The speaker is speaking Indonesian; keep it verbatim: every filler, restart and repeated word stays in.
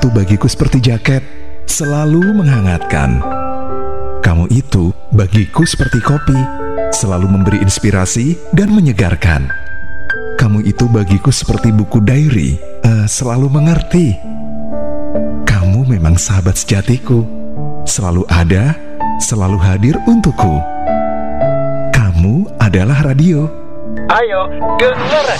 itu bagiku seperti jaket, selalu menghangatkan. Kamu itu bagiku seperti kopi, selalu memberi inspirasi dan menyegarkan. Kamu itu bagiku seperti buku diary, uh, selalu mengerti. Kamu memang sahabat sejatiku, selalu ada, selalu hadir untukku. Kamu adalah radio. Ayo, dengar